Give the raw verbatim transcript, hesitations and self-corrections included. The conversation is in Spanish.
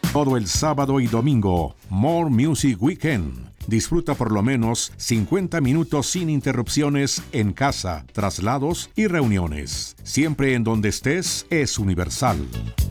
Todo el sábado y domingo, More Music Weekend. Disfruta por lo menos cincuenta minutos sin interrupciones en casa, traslados y reuniones. Siempre en donde estés es Universal.